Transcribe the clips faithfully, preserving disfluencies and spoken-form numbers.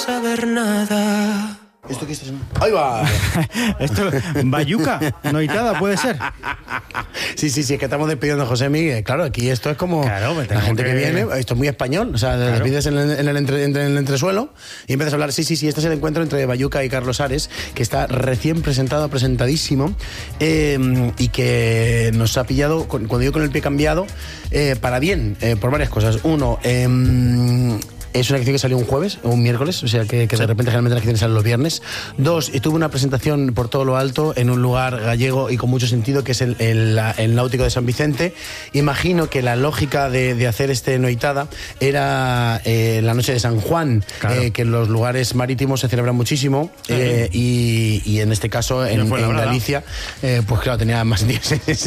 saber nada. ¿Esto qué está sonando? ¡Ahí va! Esto, Bayuca, noitada, puede ser. Sí, sí, sí, es que estamos despidiendo a José Miguel. Claro, aquí esto es como claro, la gente que... que viene, esto es muy español. O sea, claro. Despides en el, en, el entre, en el entresuelo y empiezas a hablar. Sí, sí, sí, este es el encuentro entre Bayuca y Carlos Ares, que está recién presentado, presentadísimo, eh, y que nos ha pillado, cuando digo con el pie cambiado, eh, para bien, eh, por varias cosas. Uno, eh, es una canción que salió un jueves o un miércoles, o sea que, que de repente generalmente las canciones salen los viernes. Dos, y tuvo una presentación por todo lo alto en un lugar gallego y con mucho sentido, que es el, el, el Náutico de San Vicente. Imagino que la lógica de, de hacer este noitada era eh, la noche de San Juan, claro. eh, que en los lugares marítimos se celebra muchísimo, sí. eh, y, y en este caso en, en Galicia, eh, pues claro, tenía más días.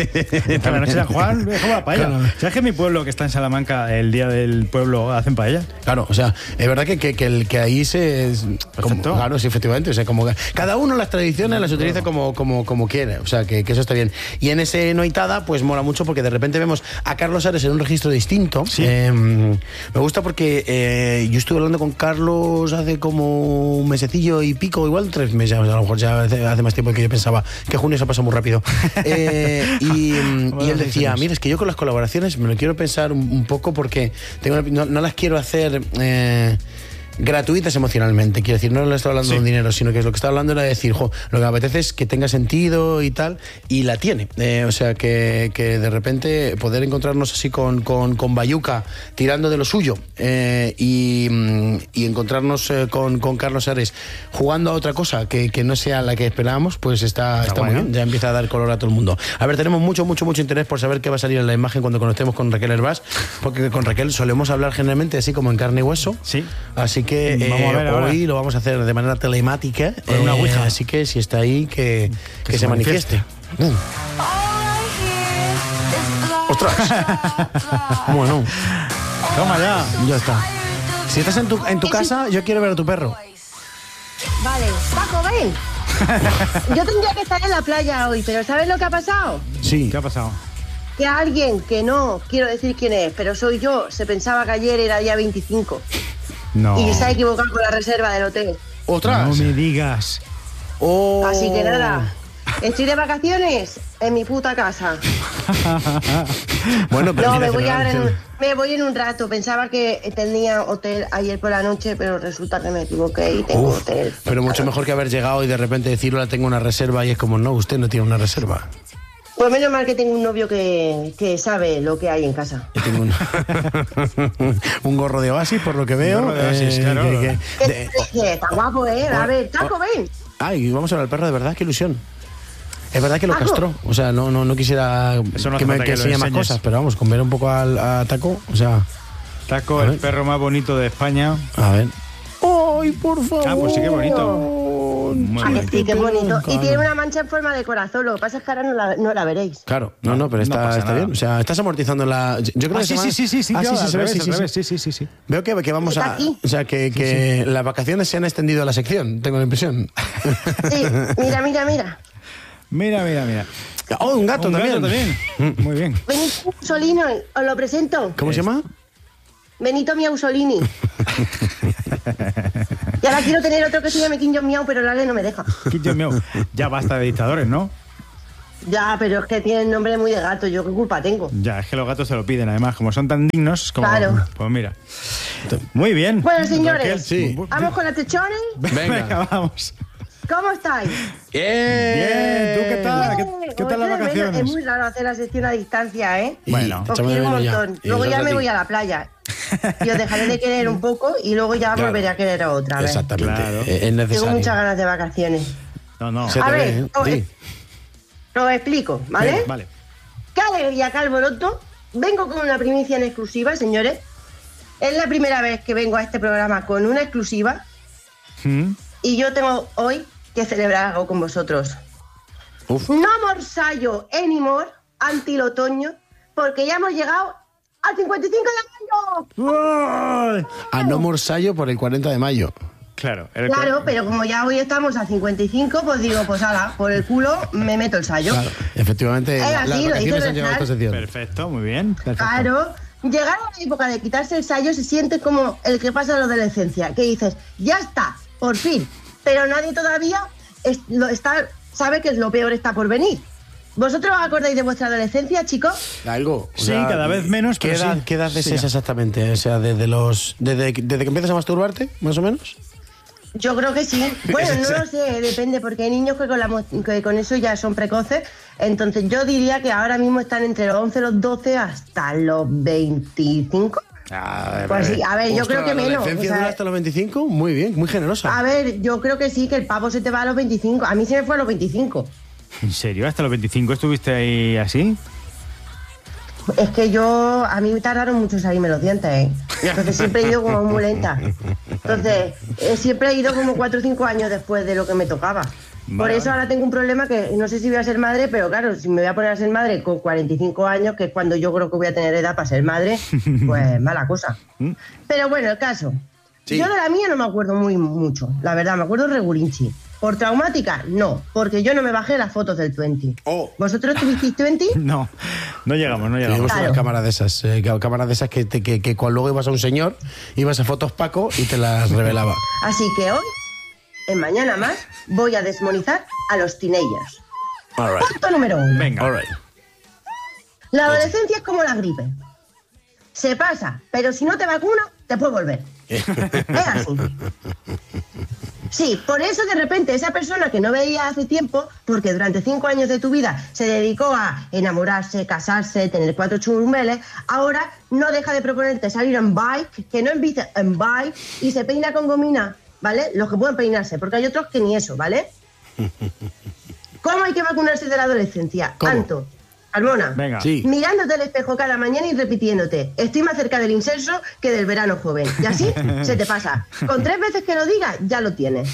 La noche de San Juan es como la paella. Claro. ¿Sabes que en mi pueblo, que está en Salamanca, el día del pueblo hacen paella? Claro. O sea, es verdad que, que, que, el, que ahí se... Como, claro, sí, efectivamente. O sea, como cada uno las tradiciones las utiliza como, como, como quiere. O sea, que, que eso está bien. Y en ese noitada, pues mola mucho porque de repente vemos a Carlos Ares en un registro distinto. Sí. Eh, me gusta porque eh, yo estuve hablando con Carlos hace como un mesecillo y pico, igual tres meses. A lo mejor ya hace, hace más tiempo que yo pensaba que junio se ha pasado muy rápido. Eh, y, y él decía, mira, es que yo con las colaboraciones me lo quiero pensar un, un poco porque tengo, no, no las quiero hacer... Eh, gratuitas emocionalmente, quiero decir, no le estoy hablando sí. de un dinero, sino que lo que está hablando era decir, jo, lo que me apetece es que tenga sentido y tal, y la tiene, eh, o sea, que, que de repente poder encontrarnos así con, con, con Bayuca tirando de lo suyo, eh, y, y encontrarnos eh, con, con Carlos Ares jugando a otra cosa que, que no sea la que esperábamos, pues está, está, está muy bien, ya empieza a dar color a todo el mundo. A ver, tenemos mucho, mucho, mucho interés por saber qué va a salir en la imagen cuando conectemos con Raquel Herbás, porque con Raquel solemos hablar generalmente así como en carne y hueso, sí. Así que eh, vamos a ver hoy ahora. Lo vamos a hacer de manera telemática, con eh, una ouija. Así que si está ahí, que, que, que se, se manifieste. manifieste. Mm. ¡Ostras! Bueno. Toma ya. Ya está. Si estás en tu, en tu casa, yo quiero ver a tu perro. Vale. Paco, ven. Yo tendría que estar en la playa hoy, pero ¿sabes lo que ha pasado? Sí. ¿Qué ha pasado? Que alguien, que no quiero decir quién es, pero soy yo, se pensaba que ayer era día veinticinco. No. Y se ha equivocado con la reserva del hotel. ¿Otras? No me digas. Oh. Así que nada, estoy de vacaciones en mi puta casa. Bueno, pero no, me voy, ahora en un, me voy en un rato. Pensaba que tenía hotel ayer por la noche, pero resulta que me equivoqué y tengo Uf, hotel. Pero mucho mejor que haber llegado y de repente decir, hola, tengo una reserva, y es como, no, usted no tiene una reserva. Pues menos mal que tengo un novio que, que sabe lo que hay en casa. Yo tengo un, un gorro de Oasis, por lo que veo. Un gorro de Oasis, eh, claro. Que, que, de, que está guapo, ¿eh? A ver, Taco, ven. Ay, vamos a ver al perro, de verdad, qué ilusión. Es verdad que lo Taco. castró. O sea, no, no, no quisiera Eso no que me que enseñe más cosas, pero vamos, con ver un poco al, a Taco, o sea... Taco, el perro más bonito de España. A ver. ¡Ay, por favor! Ah, pues sí, qué bonito. Muy ah, que sí, qué bonito. Claro. Y tiene una mancha en forma de corazón. Lo que pasa es que ahora no la, no la veréis. Claro, no, no, pero está, no está bien. O sea, estás amortizando la. Yo creo ah, que sí, se sí, sí, sí, sí. Ah, sí, sí, se ve, sí, sí, sí, sí, sí. Veo que, que vamos a. Aquí. O sea, que, que sí, sí. las vacaciones se han extendido a la sección. Tengo la impresión. Sí, mira, mira, mira. Mira, mira, mira. Oh, un gato un también. Gato también. Muy bien. Benito Mussolini, os lo presento. ¿Cómo se llama? Benito Mussolini. Y ahora quiero tener otro que se llame Kim Jong-miau, pero la ley no me deja. Kim Jong-miau. Ya basta de dictadores, ¿no? Ya, pero es que tienen nombre muy de gato. ¿Yo qué culpa tengo? Ya, es que los gatos se lo piden, además. Como son tan dignos, como... Claro. Pues mira. Muy bien. Bueno, señores, Raquel, sí. ¿vamos con las techones? Venga. Venga, vamos. ¿Cómo estáis? Bien. Bien. ¿Tú qué tal? ¿Qué, qué tal las vacaciones? Es muy raro hacer la sección a distancia, ¿eh? Bueno. Os quiero un montón. Luego ya me voy a la playa. Y os dejaré de querer un poco y luego ya claro. volveré a querer a otra vez. Exactamente. Claro. Es necesario. Tengo muchas ganas de vacaciones. No, no. A ver, ve, os, sí. os explico, ¿vale? Bien, vale. Qué alegría, qué alboroto. Vengo con una primicia en exclusiva, señores. Es la primera vez que vengo a este programa con una exclusiva. ¿Mm? Y yo tengo hoy que celebrar algo con vosotros. Uf. No morsallo anymore, anti el otoño, porque ya hemos llegado al cincuenta y cinco de mayo. A no morsallo por el cuarenta de mayo. Claro. El claro, pero como ya hoy estamos a cincuenta y cinco, pues digo, pues ala, por el culo me meto el sallo. Claro, efectivamente. Es así, lo dice el refrán. Perfecto, muy bien. Perfecto. Claro, llegar a la época de quitarse el sayo se siente como el que pasa en la adolescencia, que dices, ya está, por fin, pero nadie todavía es, lo está, sabe que lo peor está por venir. ¿Vosotros os acordáis de vuestra adolescencia, chicos? Algo. Sí, sea, cada vez menos, ¿Qué pero edad, sí. ¿qué edad es sí, esa exactamente? O sea, desde los desde, desde que empiezas a masturbarte, más o menos. Yo creo que sí. Bueno, no lo sé, depende, porque hay niños que con, la, que con eso ya son precoces. Entonces yo diría que ahora mismo están entre los once, los doce hasta los veinticinco. A ver, pues sí, a ver, yo ostras, creo que ¿la menos. adolescencia O sea, dura hasta los veinticinco? Muy bien, muy generosa. A ver, yo creo que sí, que el pavo se te va a los veinticinco. A mí se me fue a los veinticinco. ¿En serio? ¿Hasta los veinticinco estuviste ahí así? Es que yo, a mí me tardaron mucho en salirme los dientes, ¿eh? Entonces siempre he ido como muy lenta. Entonces, eh, siempre he ido como cuatro o cinco años después de lo que me tocaba. Vale. Por eso ahora tengo un problema que no sé si voy a ser madre, pero claro, si me voy a poner a ser madre con cuarenta y cinco años, que es cuando yo creo que voy a tener edad para ser madre, pues mala cosa. Pero bueno, el caso. Sí. Yo de la mía no me acuerdo muy mucho, la verdad, me acuerdo regulinchi. ¿Por traumática? No, porque yo no me bajé las fotos del veinte. Oh. ¿Vosotros tuvisteis veinte? No, no llegamos, no llegamos. Tuvimos claro. Unas cámaras de esas, eh, cámaras de esas que, que, que, que cuando luego ibas a un señor, ibas a Fotos Paco y te las revelaba. Así que hoy, en Mañana Más, voy a desmonizar a los teenagers. All right. Punto número uno. Venga. All right. La adolescencia es como la gripe. Se pasa, pero si no te vacunas, te puede volver. Es así. Sí, por eso de repente esa persona que no veía hace tiempo, porque durante cinco años de tu vida se dedicó a enamorarse, casarse, tener cuatro churumbeles, ahora no deja de proponerte salir en bike, que no invite en bike y se peina con gomina, ¿vale? Los que pueden peinarse, porque hay otros que ni eso, ¿vale? ¿Cómo hay que vacunarse de la adolescencia? ¿Cómo? Anto, Carmona, venga. Sí. Mirándote al espejo cada mañana y repitiéndote, estoy más cerca del incenso que del verano joven. Y así se te pasa. Con tres veces que lo digas, ya lo tienes.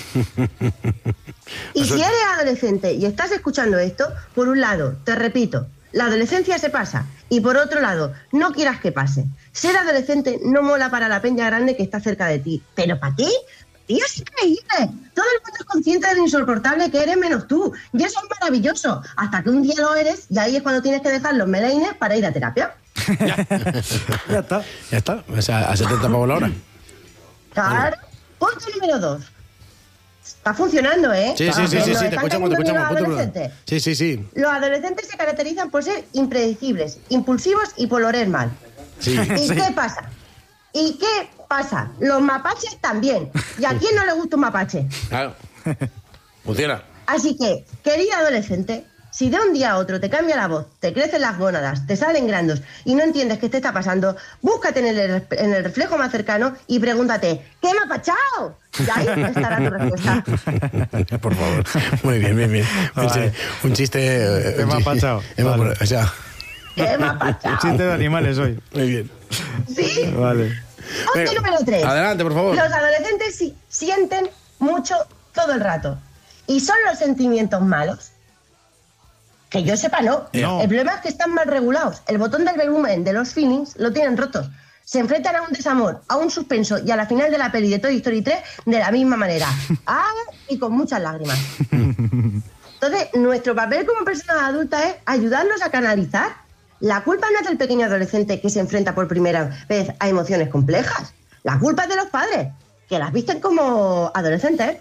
Y si eres adolescente y estás escuchando esto, por un lado, te repito, la adolescencia se pasa. Y por otro lado, no quieras que pase. Ser adolescente no mola para la peña grande que está cerca de ti. ¿Pero para ti? Tío, es increíble. Todo el mundo es consciente de lo insoportable que eres menos tú. Y eso es maravilloso. Hasta que un día lo eres y ahí es cuando tienes que dejar los meleines para ir a terapia. Ya, ya está. Ya está. O sea, a setenta pavos la hora. Claro. Punto número dos. Está funcionando, ¿eh? Sí, sí, sí, sí, sí, te escuchamos, te escuchamos. Sí, sí, sí. Los adolescentes se caracterizan por ser impredecibles, impulsivos y por oler mal. Sí. ¿Y sí. qué pasa? ¿Y qué pasa? Los mapaches también. ¿Y a quién no le gusta un mapache? Claro. Funciona. Así que, querida adolescente, si de un día a otro te cambia la voz, te crecen las gónadas, te salen grandes y no entiendes qué te está pasando, búscate en el, en el reflejo más cercano y pregúntate, ¿qué me ha pachado? Y ahí estará tu respuesta. Por favor. Muy bien, bien, bien. Vale. Un chiste... ¿Qué me ha pachado? Vale. O sea... ¿Qué me ha pachado? Un chiste de animales hoy. Muy bien. Sí. Vale. Punto número tres. Adelante, por favor. Los adolescentes sí, sienten mucho todo el rato. ¿Y son los sentimientos malos? Que yo sepa, no. no. El problema es que están mal regulados. El botón del volumen de los feelings lo tienen rotos. Se enfrentan a un desamor, a un suspenso y a la final de la peli de Toy Story tres de la misma manera. Ah, y con muchas lágrimas. Entonces, nuestro papel como personas adultas es ayudarlos a canalizar. La culpa no es del pequeño adolescente que se enfrenta por primera vez a emociones complejas. La culpa es de los padres, que las visten como adolescentes.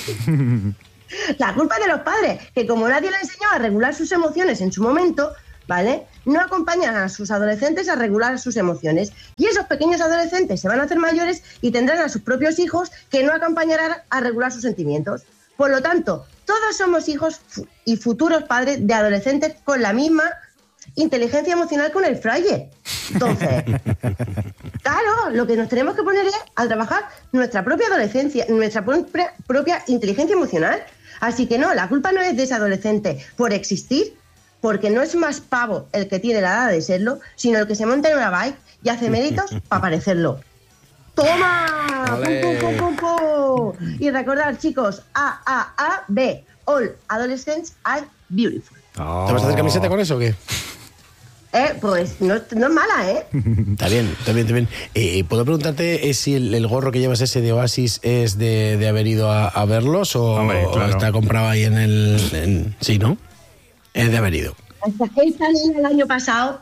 La culpa es de los padres, que como nadie le enseñó a regular sus emociones en su momento, ¿vale?, no acompañan a sus adolescentes a regular sus emociones. Y esos pequeños adolescentes se van a hacer mayores y tendrán a sus propios hijos que no acompañarán a regular sus sentimientos. Por lo tanto, todos somos hijos y futuros padres de adolescentes con la misma inteligencia emocional con el fraile. Entonces, claro, lo que nos tenemos que poner es a trabajar nuestra propia adolescencia, nuestra propia, propia inteligencia emocional. Así que no, la culpa no es de ese adolescente por existir, porque no es más pavo el que tiene la edad de serlo, sino el que se monta en una bike y hace méritos para parecerlo. ¡Toma! ¡Pum, pum, pum, pum, pum! Y recordar, chicos, A, A, A, B. All adolescents are beautiful. Oh. ¿Te vas a hacer camiseta con eso o qué? Eh, pues no, no es mala, ¿eh? Está bien, está bien, está bien. Eh, ¿Puedo preguntarte eh, si el, el gorro que llevas ese de Oasis es de, de haber ido a, a verlos o, Hombre, claro. o está comprado ahí en el... En, sí, ¿no? Es de haber ido. Hasta que salí el año pasado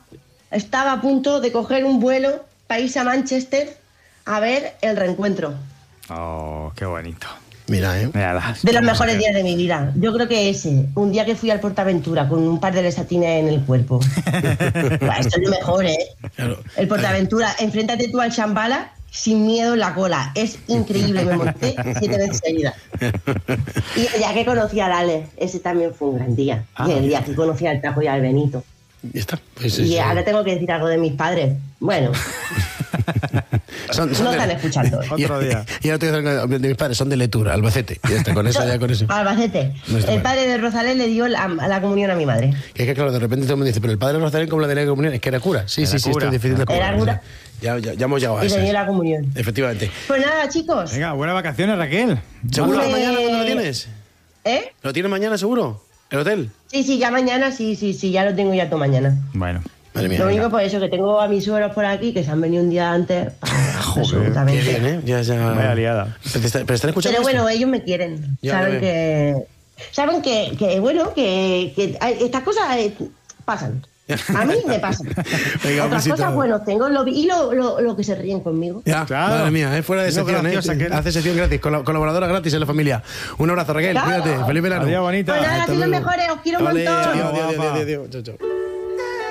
estaba a punto de coger un vuelo para irse a Manchester a ver el reencuentro. Oh, qué bonito. Mira, ¿eh? Mira, de los mejores días de mi vida. Yo creo que ese, un día que fui al Portaventura con un par de lesatines en el cuerpo. Buah, esto es lo mejor, ¿eh? Claro. El Portaventura, enfréntate tú al Shambhala sin miedo en la cola. Es increíble, me monté siete veces seguidas. Y ya que conocí al Ale, ese también fue un gran día. Ah, y el día que conocí al Tajo y al Benito. Ya está. Pues Y eso. ahora tengo que decir algo de mis padres. Bueno, Son, son no de- están escuchando. Y, Otro día. y ahora te voy a decir de mis padres, son de Letura, Albacete. Y ya está, con eso, ya con eso. Albacete. No está El mal. padre de Rosalén le dio la, la comunión a mi madre. Que es que, claro, de repente todo el mundo dice, pero el padre de Rosalén, ¿cómo la tenía que comunión? Es que era cura. Sí, Era sí, sí, cura. esto es difícil de Era comunión. cura. Ya, ya, ya hemos llegado a Y eso. le dio la comunión. Efectivamente. Pues nada, chicos. Venga, buenas vacaciones, Raquel. ¿Seguro Hombre. mañana cuándo lo tienes? ¿Eh? ¿Lo tienes mañana seguro? ¿El hotel? Sí, sí, ya mañana, sí, sí, sí, ya lo tengo ya todo mañana. Bueno. Madre mía. Lo venga. único por eso que tengo a mis suegros por aquí que se han venido un día antes. Qué Absolutamente. bien, ¿eh? Ya, ya. Vaya liada. Pero, está- pero están escuchando Pero bueno, esto? ellos me quieren. Ya, saben ya que. Saben que, que bueno, que, que hay- estas cosas eh, pasan. A mí me pasan. Venga, un Otras besito. cosas, bueno, tengo lo, y lo, lo, lo que se ríen conmigo. Ya, Claro. madre mía, ¿eh? Fuera de Es lo sección, ¿eh? graciosa que era. Hace sección gratis, col- colaboradora gratis en la familia. Un abrazo, Raquel, Claro. cuídate, feliz verano. Adiós, bonita. Pues nada, Hasta así los luego. mejores, os quiero un Vale, montón. adiós, adiós, Guapa. adiós, adiós, chao, chao.